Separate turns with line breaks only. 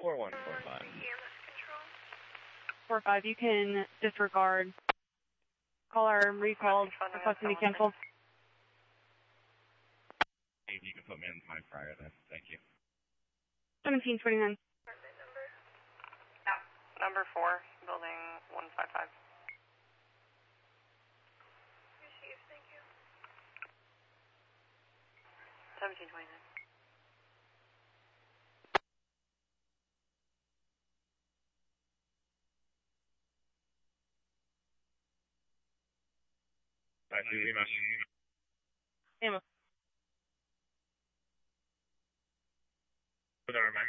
4145.
45, you can disregard. Call our recall requesting to cancel.
If you can put me in my prior then. Thank you.
1729.
Number 4, building 155.
Receive, thank you.
1729.
Emma.
Never mind.